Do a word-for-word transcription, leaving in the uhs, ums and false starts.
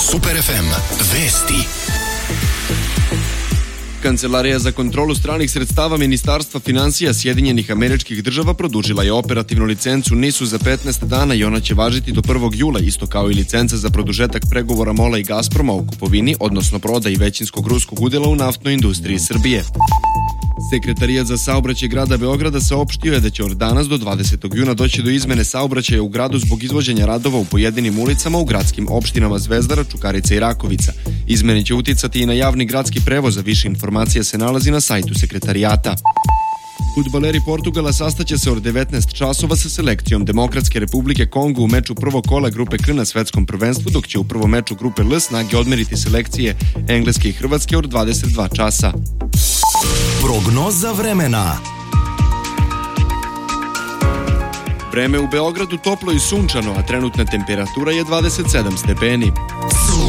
Super ef em vesti. Kancelarija za kontrolu stranih sredstava Ministarstva finansija Sjedinjenih Američkih Država produžila je operativnu licencu NIS-u za petnaest dana i ona će važiti do prvog jula, isto kao i licenca za produžetak pregovora MOL-a i Gazproma o kupovini, odnosno prodaji većinskog ruskog udjela u naftnoj industriji Srbije. Sekretarijat za saobraćaj grada Beograda saopštio je da će od danas do dvadesetog juna doći do izmene saobraćaja u gradu zbog izvođenja radova u pojedinim ulicama u gradskim opštinama Zvezdara, Čukarica i Rakovica. Izmene će uticati i na javni gradski prevoz, a više informacija se nalazi na sajtu sekretarijata. Fudbaleri Portugala sastaće se od devetnaest časova sa selekcijom Demokratske Republike Kongo u meču prvog kola grupe K na svetskom prvenstvu, dok će u prvom meču grupe L snage odmeriti selekcije Engleske i Hrvatske od dvadeset dva časa. Prognoza vremena. Vreme u Beogradu toplo i sunčano, a trenutna temperatura je dvadeset sedam stepeni.